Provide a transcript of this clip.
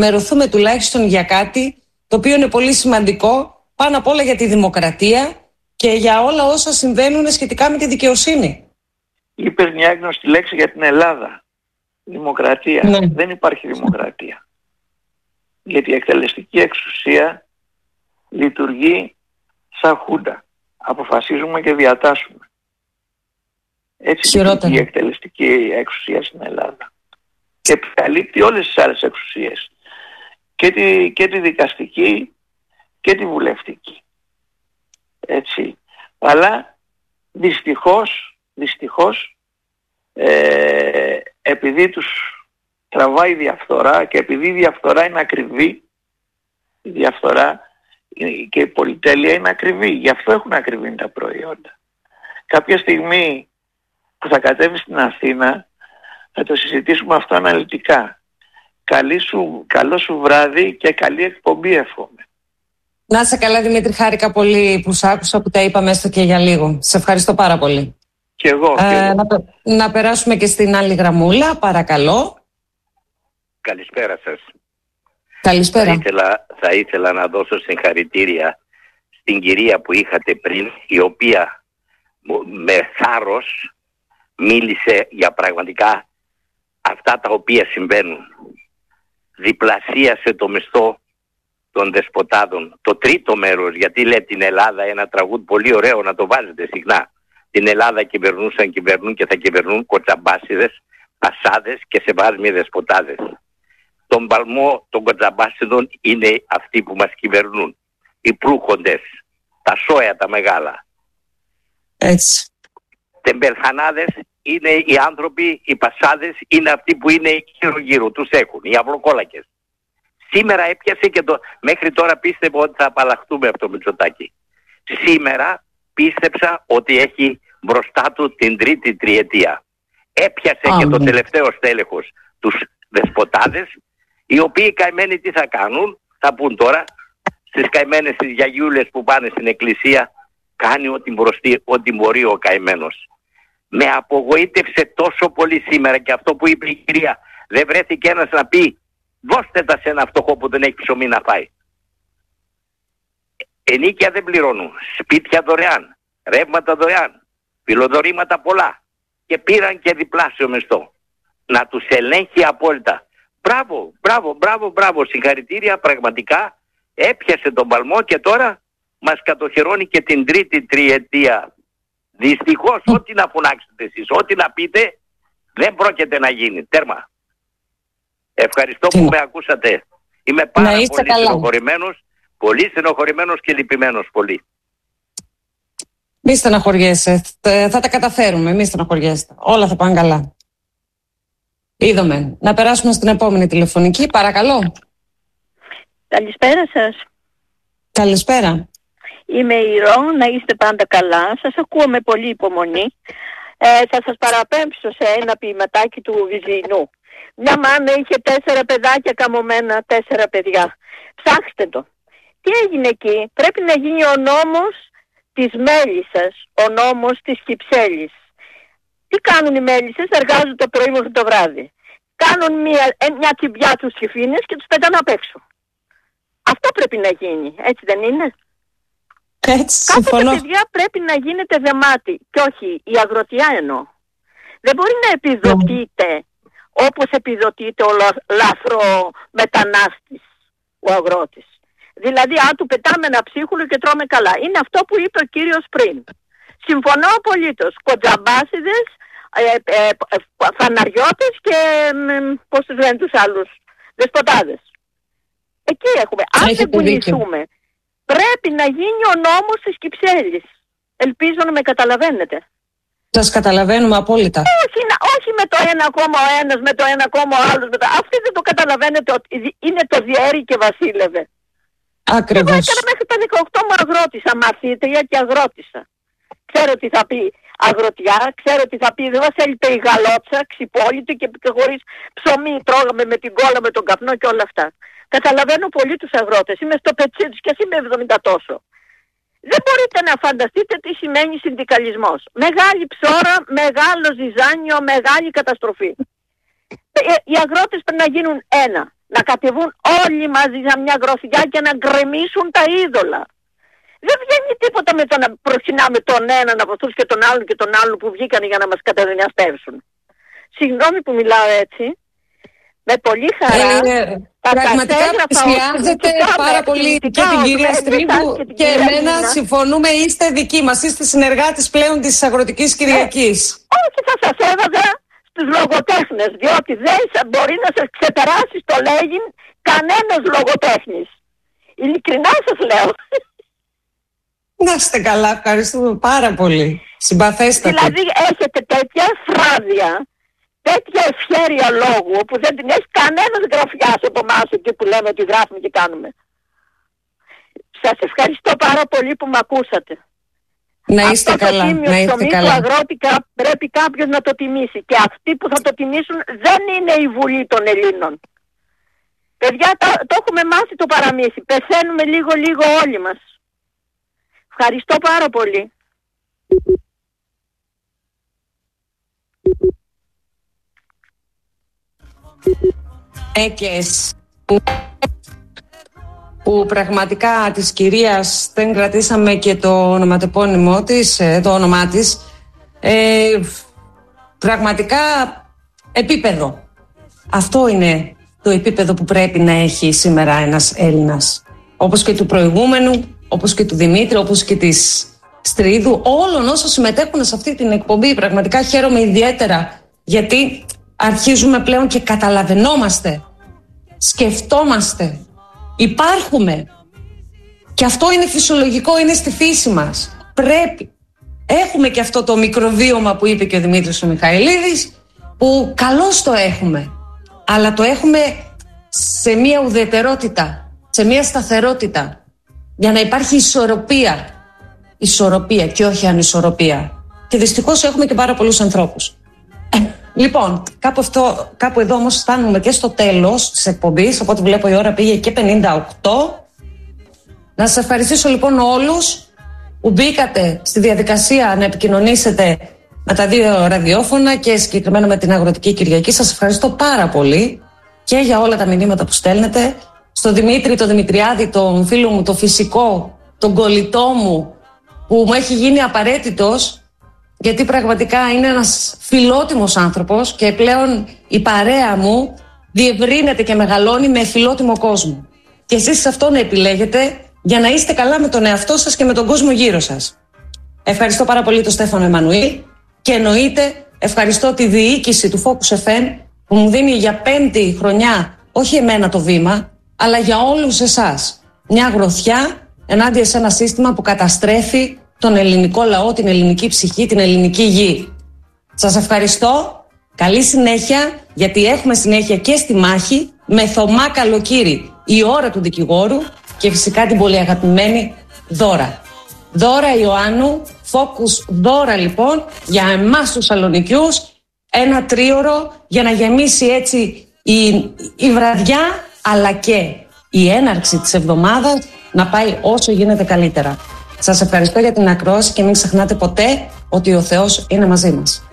ενημερωθούμε τουλάχιστον για κάτι το οποίο είναι πολύ σημαντικό, πάνω απ' όλα για τη δημοκρατία και για όλα όσα συμβαίνουν σχετικά με τη δικαιοσύνη. Είπες μια έγνωστη λέξη για την Ελλάδα. Δημοκρατία. Ναι. Δεν υπάρχει δημοκρατία. Γιατί η εκτελεστική εξουσία λειτουργεί σαν χούντα. Αποφασίζουμε και διατάσσουμε. Έτσι λειτουργεί η εκτελεστική εξουσία στην Ελλάδα. Και επικαλύπτει όλες τις άλλες εξουσίες. Και τη δικαστική και τη βουλευτική. Έτσι. Αλλά δυστυχώς επειδή τους τραβάει διαφθορά και επειδή η διαφθορά είναι ακριβή, η διαφθορά και η πολυτέλεια είναι ακριβή, γι' αυτό έχουν ακριβήνει τα προϊόντα. Κάποια στιγμή που θα κατέβει στην Αθήνα θα το συζητήσουμε αυτό αναλυτικά. Καλό σου βράδυ και καλή εκπομπή εύχομαι. Να είσαι καλά, Δημήτρη, χάρηκα πολύ που σ' άκουσα, που τα είπαμε έστω και για λίγο. Σε ευχαριστώ πάρα πολύ. Και εγώ. Να περάσουμε και στην άλλη γραμμούλα, παρακαλώ. Καλησπέρα σας. Καλησπέρα. Θα ήθελα να δώσω συγχαρητήρια στην κυρία που είχατε πριν, η οποία με θάρρος μίλησε για πραγματικά αυτά τα οποία συμβαίνουν. Διπλασίασε το μισθό των δεσποτάδων. Το τρίτο μέρος, γιατί λέει την Ελλάδα, ένα τραγούδι πολύ ωραίο να το βάζετε συχνά. Την Ελλάδα κυβερνούν και θα κυβερνούν κοτσαμπάσιδες, πασάδες και σεβάσμοι δεσποτάδες. Τον παλμό των κοτσαμπάσιδων είναι αυτοί που μας κυβερνούν. Οι προύχοντες, τα σόια τα μεγάλα. Έτσι. Τεμπερχανάδες είναι οι άνθρωποι, οι πασάδες είναι αυτοί που είναι γύρω-γύρω, τους έχουν, οι αυλοκόλακες. Σήμερα έπιασε και μέχρι τώρα πίστευα ότι θα απαλλαχτούμε από το Μητσοτάκη. Σήμερα πίστεψα ότι έχει μπροστά του την τρίτη τριετία. Έπιασε και το τελευταίο στέλεχος, τους δεσποτάδες, οι οποίοι καημένοι τι θα κάνουν, θα πούν τώρα στις καημένες τις γιαγιούλες που πάνε στην εκκλησία, κάνει ό,τι μπορεί ο καημένος. Με απογοήτευσε τόσο πολύ σήμερα και αυτό που είπε η κυρία, δεν βρέθηκε ένας να πει δώστε τα σε ένα φτωχό που δεν έχει ψωμί να φάει. Ενίκια δεν πληρώνουν, σπίτια δωρεάν, ρεύματα δωρεάν, φιλοδορήματα πολλά και πήραν και διπλάσιο μισθό. Να τους ελέγχει απόλυτα. Μπράβο, συγχαρητήρια, πραγματικά έπιασε τον παλμό και τώρα μας κατοχυρώνει και την τρίτη τριετία. Δυστυχώς ό,τι να φωνάξετε εσείς, ό,τι να πείτε δεν πρόκειται να γίνει. Τέρμα. Ευχαριστώ που με ακούσατε. Είμαι πάρα πολύ στενοχωρημένος και λυπημένος πολύ. Μη στεναχωριέσαι. Θα τα καταφέρουμε. Μη στεναχωριέστε. Όλα θα πάνε καλά. Είδαμε. Να περάσουμε στην επόμενη τηλεφωνική. Παρακαλώ. Καλησπέρα σας. Καλησπέρα. Είμαι η Ρο, να είστε πάντα καλά. Σας ακούω με πολύ υπομονή. Θα σας παραπέμψω σε ένα ποιηματάκι του Βυζινού. Μια μάνα είχε 4 παιδάκια καμωμένα, 4 παιδιά. Ψάξτε το. Τι έγινε εκεί? Πρέπει να γίνει ο νόμος της Μέλισσας, ο νόμος της Κυψέλης. Τι κάνουν οι Μέλισσες? Εργάζονται το πρωί μέχρι το βράδυ. Κάνουν μια τσιμπιά τους κυφίνες και τους πετάνε απ' έξω. Αυτό πρέπει να γίνει, έτσι δεν είναι? Έτσι, Κάθε παιδιά πρέπει να γίνεται δεμάτι και όχι η αγροτιά εννοώ. Δεν μπορεί να επιδοτείται όπως επιδοτείται ο λαθρομετανάστης ο αγρότης. Δηλαδή αν του πετάμε ένα ψίχουλο και τρώμε καλά. Είναι αυτό που είπε ο κύριος πριν. Συμφωνώ απολύτως. Κοντζαμπάσιδες, φαναριώτες και πώς τους λένε τους άλλους, δεσποτάδες. Εκεί έχουμε. Αν δεν κουνηθούμε, πρέπει να γίνει ο νόμος της Κυψέλης. Ελπίζω να με καταλαβαίνετε. Σας καταλαβαίνουμε απόλυτα. Όχι με το ένα κόμμα ο ένας, με το ένα κόμμα ο άλλος. Αυτοί δεν το καταλαβαίνετε ότι είναι το διέρη και βασίλευε. Ακριβώς. Εγώ έκανα μέχρι τα 18 μου αγρότησα, μαθήτρια και αγρότησα. Ξέρω τι θα πει αγροτιά, ξέρω τι θα πει, δεν μας έλειπε η γαλότσα, ξυπόλυτη και χωρίς ψωμί τρώγαμε με την κόλλα, με τον καπνό και όλα αυτά. Καταλαβαίνω πολύ τους αγρότες, είμαι στο πετσί τους και ας είμαι 70 τόσο. Δεν μπορείτε να φανταστείτε τι σημαίνει συνδικαλισμός. Μεγάλη ψώρα, μεγάλο ζυζάνιο, μεγάλη καταστροφή. Οι αγρότες πρέπει να γίνουν ένα. Να κατεβούν όλοι μαζί σε μια γροθιά και να γκρεμίσουν τα είδωλα. Δεν βγαίνει τίποτα με το να προσκυνάμε τον έναν από αυτούς και τον άλλον και τον άλλον που βγήκαν για να μας καταδυναστεύσουν. Συγγνώμη που μιλάω έτσι. Με πολύ χαρά. Πραγματικά πλησιάζετε πάρα πολύ και την κυρία Στρίβου και εμένα. Συμφωνούμε, είστε δικοί μας. Είστε συνεργάτης πλέον της Αγροτικής Κυριακής. Όχι, θα σας έβαζα στους λογοτέχνες, διότι δεν μπορεί να σας ξεπεράσει στο λέγειν κανένας λογοτέχνης. Ειλικρινά σας λέω. Να είστε καλά, ευχαριστούμε πάρα πολύ. Συμπαθέστατη. Δηλαδή έχετε τέτοια φράδια, τέτοια ευχέρεια λόγου που δεν την έχει κανένας γραφιάς από εμάς εκεί που λέμε ότι γράφουμε και κάνουμε. Σας ευχαριστώ πάρα πολύ που με ακούσατε. Να είστε αυτό καλά. Το τίμιο ψωμί του αγρότη πρέπει κάποιος να το τιμήσει. Και αυτοί που θα το τιμήσουν δεν είναι η Βουλή των Ελλήνων. Παιδιά, το έχουμε μάθει το παραμύθι. Πεθαίνουμε λίγο όλοι μας. Ευχαριστώ πάρα πολύ. Έκες που πραγματικά της κυρίας δεν κρατήσαμε και το ονοματεπώνυμό της, το όνομά της, πραγματικά επίπεδο. Αυτό είναι το επίπεδο που πρέπει να έχει σήμερα ένας Έλληνας. Όπως και του προηγούμενου, όπως και του Δημήτρη, όπως και της Στρίδου, όλων όσων συμμετέχουν σε αυτή την εκπομπή. Πραγματικά χαίρομαι ιδιαίτερα γιατί αρχίζουμε πλέον και καταλαβαίνόμαστε, σκεφτόμαστε, υπάρχουμε. Και αυτό είναι φυσιολογικό, είναι στη φύση μας. Πρέπει. Έχουμε και αυτό το μικροβίωμα που είπε και ο Δημήτρης ο Μιχαηλίδης, που καλώς το έχουμε. Αλλά το έχουμε σε μια ουδετερότητα, σε μια σταθερότητα, για να υπάρχει ισορροπία. Ισορροπία και όχι ανισορροπία. Και δυστυχώς έχουμε και πάρα πολλούς ανθρώπους. Λοιπόν, κάπου εδώ όμως φτάνουμε και στο τέλος της εκπομπής. Από ό,τι βλέπω η ώρα πήγε και 58. Να σας ευχαριστήσω λοιπόν όλους που μπήκατε στη διαδικασία να επικοινωνήσετε με τα δύο ραδιόφωνα και συγκεκριμένα με την Αγροτική Κυριακή. Σας ευχαριστώ πάρα πολύ και για όλα τα μηνύματα που στέλνετε. Στον Δημήτρη, τον Δημητριάδη, τον φίλο μου, τον φυσικό, τον κολλητό μου, που μου έχει γίνει απαραίτητος, γιατί πραγματικά είναι ένας φιλότιμος άνθρωπος και πλέον η παρέα μου διευρύνεται και μεγαλώνει με φιλότιμο κόσμο. Και εσείς αυτό να επιλέγετε για να είστε καλά με τον εαυτό σας και με τον κόσμο γύρω σας. Ευχαριστώ πάρα πολύ τον Στέφανο Εμμανουήλ και εννοείται ευχαριστώ τη διοίκηση του Focus FM που μου δίνει για 5η χρονιά, όχι εμένα το βήμα, αλλά για όλους εσάς. Μια γροθιά ενάντια σε ένα σύστημα που καταστρέφει τον ελληνικό λαό, την ελληνική ψυχή, την ελληνική γη. Σας ευχαριστώ, καλή συνέχεια, γιατί έχουμε συνέχεια και στη μάχη, με Θωμά Καλοκύρη, η ώρα του δικηγόρου και φυσικά την πολύ αγαπημένη Δώρα. Δώρα Ιωάννου, Focus Δώρα λοιπόν, για εμάς τους Σαλονικιούς, ένα τρίωρο για να γεμίσει έτσι η βραδιά, αλλά και η έναρξη της εβδομάδας να πάει όσο γίνεται καλύτερα. Σας ευχαριστώ για την ακρόαση και μην ξεχνάτε ποτέ ότι ο Θεός είναι μαζί μας.